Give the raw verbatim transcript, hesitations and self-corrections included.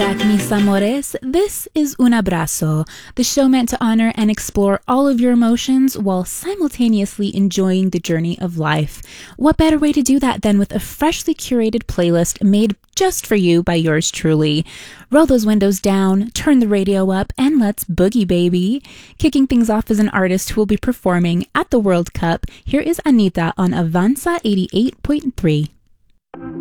back, mis amores. This is Un Abrazo, the show meant to honor and explore all of your emotions while simultaneously enjoying the journey of life. What better way to do that than with a freshly curated playlist made just for you by yours truly? Roll those windows down, turn the radio up, and let's boogie, baby. Kicking things off as an artist who will be performing at the World Cup, here is Anitta on Avanza eighty-eight point three.